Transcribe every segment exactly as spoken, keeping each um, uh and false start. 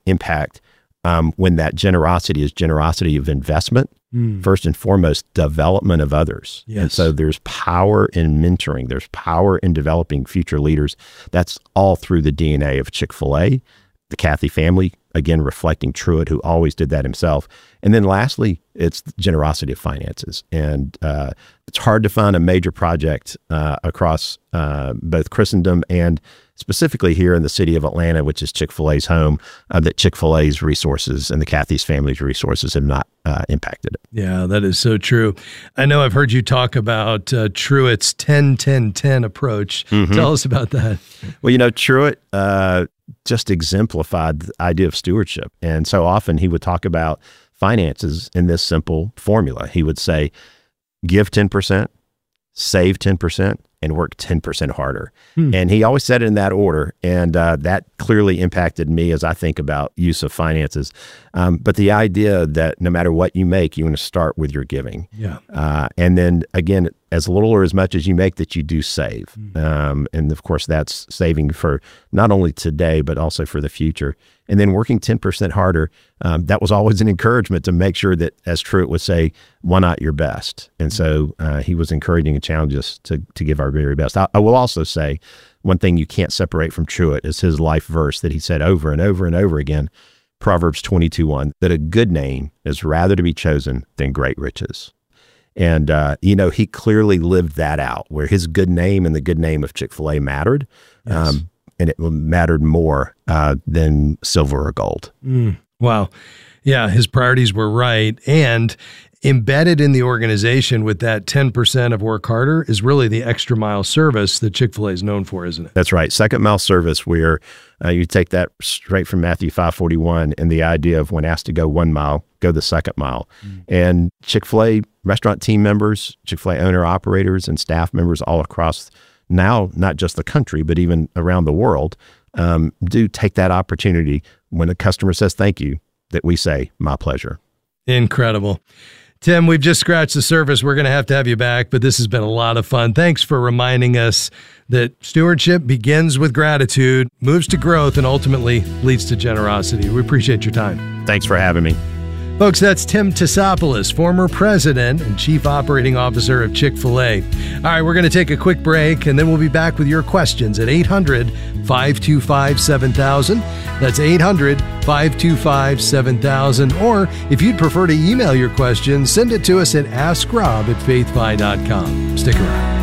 impact um, when that generosity is generosity of investment, mm. first and foremost, development of others. Yes. And so there's power in mentoring. There's power in developing future leaders. That's all through the D N A of Chick-fil-A, the Cathy family, again, reflecting Truett, who always did that himself. And then lastly, it's the generosity of finances. And uh, it's hard to find a major project uh, across uh, both Christendom and specifically here in the city of Atlanta, which is Chick-fil-A's home, uh, that Chick-fil-A's resources and the Cathy's family's resources have not uh, impacted it. Yeah, that is so true. I know I've heard you talk about uh, Truett's ten ten ten approach. Mm-hmm. Tell us about that. Well, you know, Truett uh, just exemplified the idea of stewardship. And so often he would talk about finances in this simple formula. He would say, give ten percent, save ten percent, and work ten percent harder. Hmm. And he always said it in that order. And uh, that clearly impacted me as I think about use of finances. Um, but the idea that no matter what you make, you want to start with your giving. Yeah. Uh, and then again, as little or as much as you make, that you do save. Hmm. Um, and of course, that's saving for not only today, but also for the future. And then working ten percent harder, um, that was always an encouragement to make sure that, as Truett would say, why not your best? And so uh, he was encouraging and challenging us to, to give our very best. I, I will also say one thing you can't separate from Truett is his life verse that he said over and over and over again, Proverbs twenty-two one, that a good name is rather to be chosen than great riches. And, uh, you know, he clearly lived that out, where his good name and the good name of Chick-fil-A mattered. Yes. Um, and it mattered more uh, than silver or gold. Mm, wow. Yeah, his priorities were right. And embedded in the organization with that ten percent of work harder is really the extra mile service that Chick-fil-A is known for, isn't it? That's right. Second mile service, where uh, you take that straight from Matthew five forty-one and the idea of when asked to go one mile, go the second mile. Mm. And Chick-fil-A restaurant team members, Chick-fil-A owner operators and staff members all across now, not just the country, but even around the world, um, do take that opportunity when a customer says thank you, that we say, my pleasure. Incredible. Tim, we've just scratched the surface. We're going to have to have you back, but this has been a lot of fun. Thanks for reminding us that stewardship begins with gratitude, moves to growth, and ultimately leads to generosity. We appreciate your time. Thanks for having me. Folks, that's Tim Tassopoulos, former president and chief operating officer of Chick-fil-A. All right, we're going to take a quick break, and then we'll be back with your questions at eight hundred, five two five, seven thousand. That's eight hundred, five two five, seven thousand. Or if you'd prefer to email your questions, send it to us at ask rob at faithfi dot com. Stick around.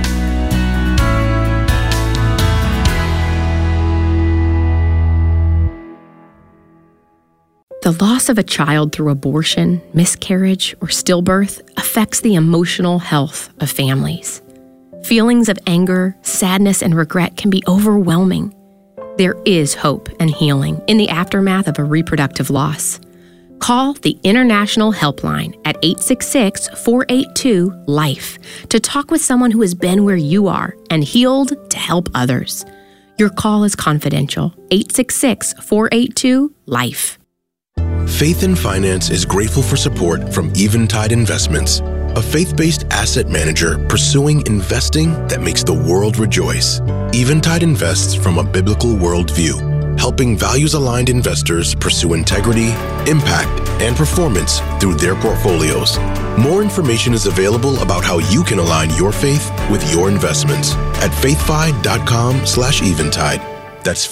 The loss of a child through abortion, miscarriage, or stillbirth affects the emotional health of families. Feelings of anger, sadness, and regret can be overwhelming. There is hope and healing in the aftermath of a reproductive loss. Call the International Helpline at eight six six, four eight two, LIFE to talk with someone who has been where you are and healed to help others. Your call is confidential. eight six six, four eight two, LIFE. Faith in Finance is grateful for support from Eventide Investments, a faith-based asset manager pursuing investing that makes the world rejoice. Eventide invests from a biblical worldview, helping values-aligned investors pursue integrity, impact, and performance through their portfolios. More information is available about how you can align your faith with your investments at faithfi.com slash eventide. That's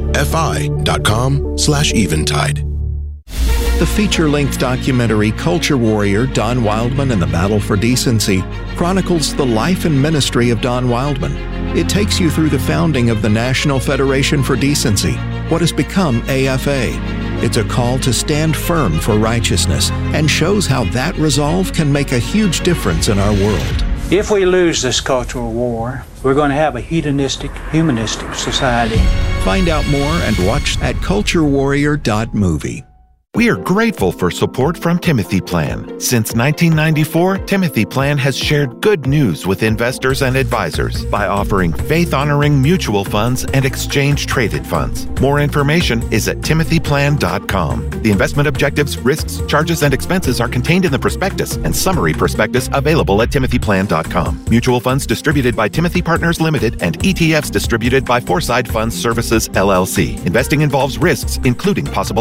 faithfi.com slash eventide. The feature-length documentary Culture Warrior, Don Wildman and the Battle for Decency chronicles the life and ministry of Don Wildman. It takes you through the founding of the National Federation for Decency, what has become A F A. It's a call to stand firm for righteousness and shows how that resolve can make a huge difference in our world. If we lose this cultural war, we're going to have a hedonistic, humanistic society. Find out more and watch at culture warrior dot movie. We are grateful for support from Timothy Plan. Since nineteen ninety-four, Timothy Plan has shared good news with investors and advisors by offering faith-honoring mutual funds and exchange-traded funds. More information is at timothy plan dot com. The investment objectives, risks, charges, and expenses are contained in the prospectus and summary prospectus available at timothy plan dot com. Mutual funds distributed by Timothy Partners Limited and E T Fs distributed by Foreside Funds Services, L L C. Investing involves risks, including possible